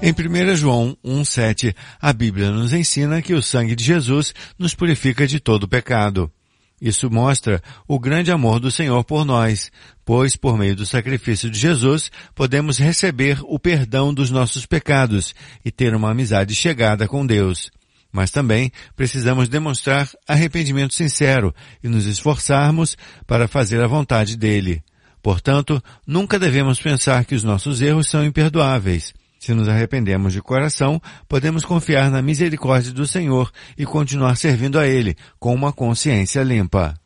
Em 1 João 1,7, a Bíblia nos ensina que o sangue de Jesus nos purifica de todo pecado. Isso mostra o grande amor do Senhor por nós, pois por meio do sacrifício de Jesus podemos receber o perdão dos nossos pecados e ter uma amizade chegada com Deus. Mas também precisamos demonstrar arrependimento sincero e nos esforçarmos para fazer a vontade dele. Portanto, nunca devemos pensar que os nossos erros são imperdoáveis. Se nos arrependemos de coração, podemos confiar na misericórdia do Senhor e continuar servindo a Ele com uma consciência limpa.